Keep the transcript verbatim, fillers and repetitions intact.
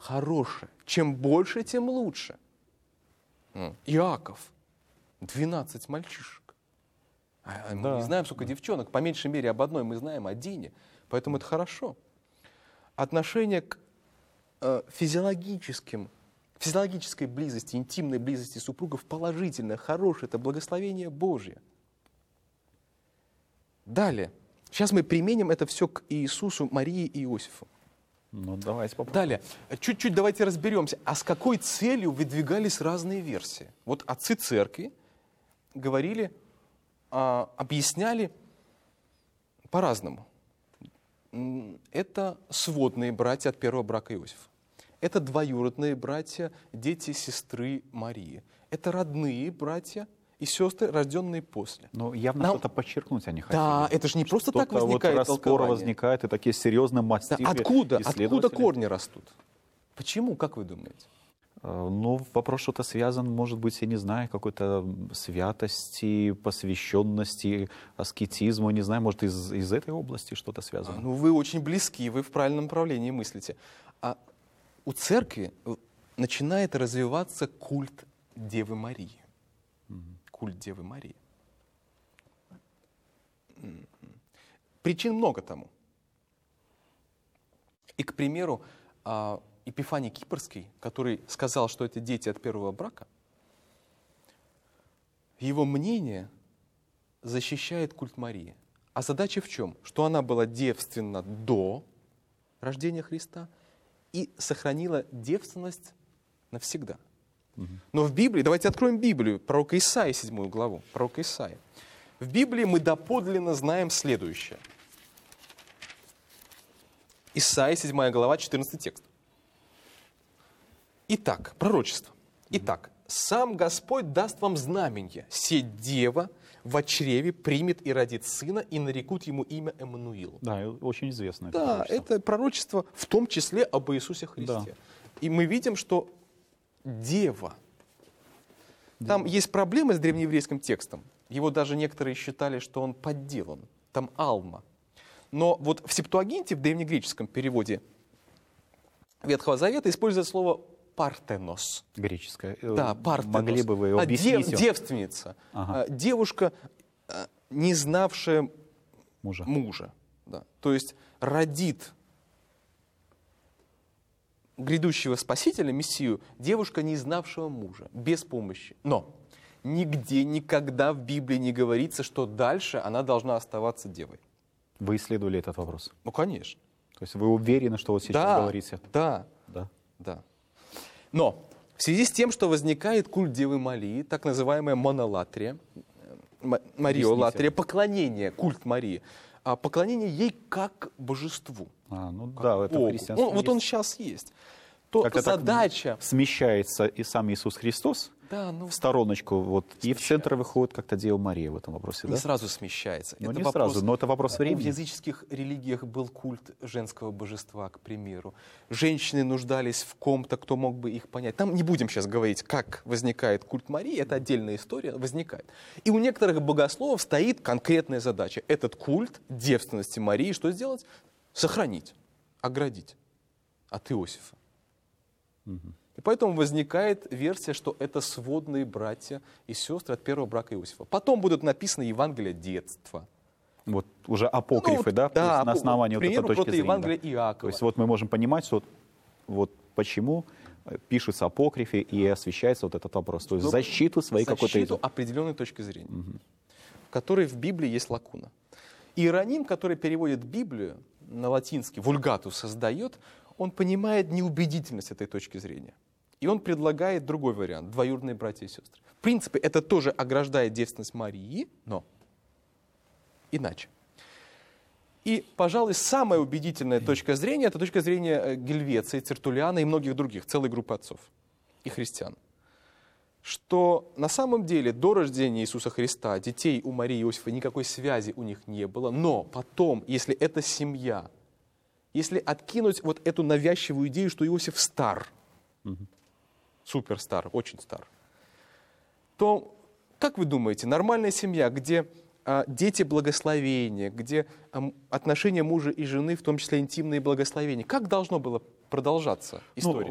хорошее. Чем больше, тем лучше. Иаков, двенадцать мальчишек. А мы Да. не знаем, сколько девчонок. По меньшей мере об одной мы знаем, о Дине. Поэтому это хорошо. Отношение к э, физиологическим, физиологической близости, интимной близости супругов положительное, хорошее. Это благословение Божье. Далее. Сейчас мы применим это все к Иисусу, Марии и Иосифу. Ну, давайте попробуем. Далее. Чуть-чуть давайте разберемся. А с какой целью выдвигались разные версии? Вот отцы церкви говорили, а, объясняли по-разному. Это сводные братья от первого брака Иосифа. Это двоюродные братья, дети сестры Марии. Это родные братья и сестры, рожденные после. Ну, явно Нам- что-то подчеркнуть они хотели. Да, это же не просто так Что-то возникает вот распор толкование. возникает, и такие серьезно Да, мастивые откуда? Откуда исследователи. корни растут? Почему, как вы думаете? Э, Ну, вопрос что-то связан, может быть, я не знаю, какой-то святости, посвященности, аскетизму, не знаю, может, из, из этой области что-то связано. Ну, вы очень близки, вы в правильном направлении мыслите. А у церкви начинает развиваться культ Девы Марии. Культ Девы Марии. М-м. Причин много тому. И, к примеру, а, Епифаний Кипрский, который сказал, что это дети от первого брака, его мнение защищает культ Марии. А задача в чем? Что она была девственна до рождения Христа и сохранила девственность навсегда. Но в Библии, давайте откроем Библию, пророка Исаии, седьмую главу, пророка Исаии. В Библии мы доподлинно знаем следующее. Исаия, седьмая глава, четырнадцатый текст. Итак, пророчество. Итак, сам Господь даст вам знамение. Се дева в чреве примет и родит сына, и нарекут ему имя Эммануил. Да, и очень известно. это Да, пророчество. это пророчество в том числе об Иисусе Христе. Да. И мы видим, что дева. Там есть проблемы с древнееврейским текстом. Его даже некоторые считали, что он подделан. Там алма. Но вот в Септуагинте, в древнегреческом переводе Ветхого Завета, используется слово партенос. Греческое. Да, партенос. Могли бы вы А, объяснить? дев- девственница. Ага. А, Девушка, а, не знавшая Мужа. мужа. Да. То есть родит грядущего Спасителя, Мессию, девушка, не знавшего мужа, без помощи. Но нигде, никогда в Библии не говорится, что дальше она должна оставаться девой. Вы исследовали этот вопрос? Ну, конечно. То есть вы уверены, что вот сейчас Да, говорите? да, Да. да. Но в связи с тем, что возникает культ Девы Марии, так называемая монолатрия, м- мариолатрия, поклонение, культ Марии, а поклонение ей как божеству. А, ну как да, это в Богу. христианстве Он- вот он есть. сейчас есть. То Как-то так задача... смещается и сам Иисус Христос Да, ну, в стороночку, вот, и в Смещается. центр выходит как-то Дева Мария в этом вопросе, не да? сразу смещается. Ну, Это не вопрос- сразу, но это вопрос В времени. языческих религиях был культ женского божества, к примеру. Женщины нуждались в ком-то, кто мог бы их понять. Там не будем сейчас говорить, как возникает культ Марии, это отдельная история, возникает. И у некоторых богословов стоит конкретная задача. Этот культ девственности Марии что сделать? Сохранить, оградить от Иосифа. И поэтому возникает версия, что это сводные братья и сестры от первого брака Иосифа. Потом будут написаны Евангелия детства. Вот уже апокрифы, Ну, да? То есть на основании к вот этой примеру, точки просто зрения. Евангелие да. Иакова. То есть вот мы можем понимать, что вот почему э, пишутся апокрифы и освещается вот этот вопрос. То есть Ну, защиту своей какой-то... защиту из- определенной точки зрения, в которой в Библии есть лакуна. Иероним, который переводит Библию на латинский, вульгату создает, он понимает неубедительность этой точки зрения. И он предлагает другой вариант, двоюродные братья и сестры. В принципе, это тоже ограждает девственность Марии, но иначе. И, пожалуй, самая убедительная точка зрения, это точка зрения э, Гельвеции, Цертулиана и многих других, целой группы отцов и христиан. Что на самом деле до рождения Иисуса Христа детей у Марии и Иосифа никакой связи у них не было, но потом, если эта семья, если откинуть вот эту навязчивую идею, что Иосиф стар, супер стар, очень стар, то, как вы думаете, нормальная семья, где а, дети благословения, где а, отношения мужа и жены, в том числе интимные благословения, как должно было продолжаться история?